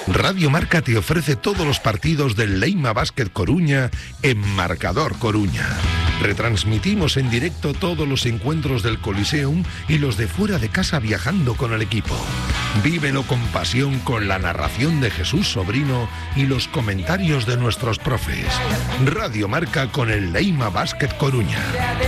Radio Marca te ofrece todos los partidos del Leima Basket Coruña en Marcador Coruña. Retransmitimos en directo todos los encuentros del Coliseum y los de fuera de casa viajando con el equipo. Vívelo con pasión con la narración de Jesús Sobrino y los comentarios de nuestros profes. Radio Marca con el Leima Basket Coruña.